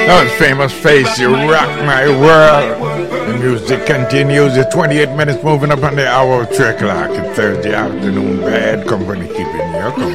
That was Famous Face, you rock my world. The music continues. It's 28 minutes moving up on the hour of 3 o'clock. It's Thursday afternoon. Bad company keeping you company.